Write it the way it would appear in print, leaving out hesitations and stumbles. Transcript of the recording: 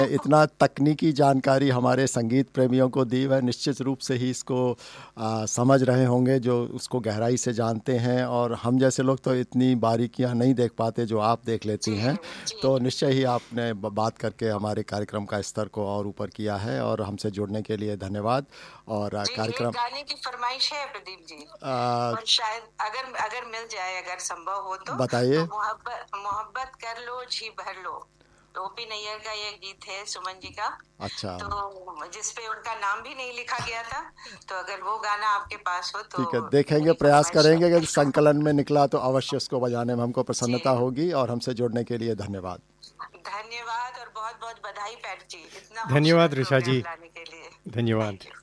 इतना तकनीकी जानकारी हमारे संगीत प्रेमियों को दी, वह निश्चित रूप से ही इसको समझ रहे होंगे, जो उसको गहराई से जानते हैं। और हम जैसे लोग तो इतनी बारीकियां नहीं देख पाते जो आप देख लेती हैं। तो निश्चय ही आपने बात करके हमारे कार्यक्रम का स्तर को और ऊपर किया है, और हमसे जुड़ने के लिए धन्यवाद। और कार्यक्रम एक गाने की फरमाइश है प्रदीप जी, और शायद अगर मिल जाए, अगर संभव हो तो बताइए। मोहब्बत कर लो जी भर लो, तो ओपी नैयर का ये गीत है, सुमन जी का। अच्छा। तो जिसपे उनका नाम भी नहीं लिखा गया था, तो अगर वो गाना आपके पास हो तो ठीक है, देखेंगे, प्रयास करेंगे। अगर संकलन में निकला तो अवश्य उसको बजाने में हमको प्रसन्नता होगी। और हमसे जुड़ने के लिए धन्यवाद। धन्यवाद और बहुत बहुत बधाई पैट जी, इतना धन्यवाद ऋषा जी, लाने के लिए। धन्यवाद।